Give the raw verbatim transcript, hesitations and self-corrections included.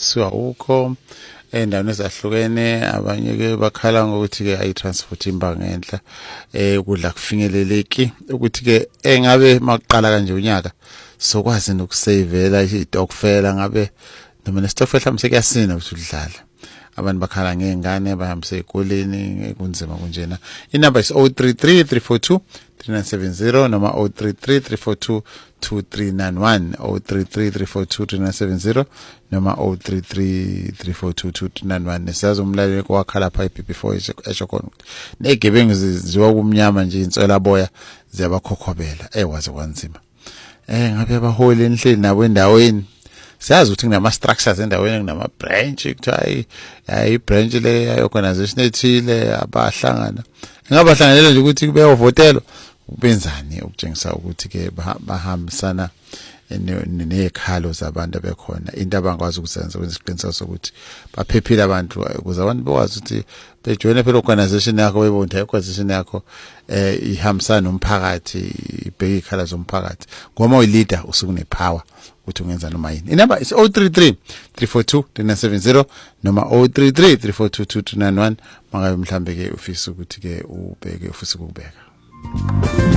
ugesi awukho endaweni ezahlukene abanye ke bakhala ngokuthi ke ayi transport imbanga enhla eh ukudla kufinyeleleki ukuthi ke engabe maqala kanje unyaka sokwazi nokusavela istokfela ngabe noma nestokfela mhlawumbe kuyasina ukuthi udlala abantu bakhala ngengane bahambise ezikoleni kunzima kunjena inamba is zero three three three four two three nine seven zero noma zero three three three four two two three nine one zero three three three four two three nine seven zero noma zero three three three four two two three nine one nesiyazi umlaleli kwakhala pipe before esho khona negebengu ziwa kumnyama nje inswela boya ziyabakhokhobela ewaze kwanzima eh ngabe abaholi enhleli nabo endaweni siyazi ukuthi kunama structures endaweni kunama branch kuthiwa ayi branch le organization ethile abahlangana ngaba hlanganele nje ukuthi kube ovotelo ubenzani ukutshengisa ukuthi ke bahambisana nezikhalo zabantu bekhona into abangakwazi ukusenza kwenza isiqiniseko sokuthi baphephile abantu ukuze abantu bekwazi ukuthi bejoine phela organization yakho bebonda organization yakho eh ihambisana nomphakathi ibheke izikhalo zomphakathi ngoba uyi leader usukune power ukuthi ungenza noma yini inamba is zero three three three four two three nine seven zero noma zero three three three four two two three nine one mangabe mhlambe ke ufisa ukuthi ke ubheke ufisa ukubeka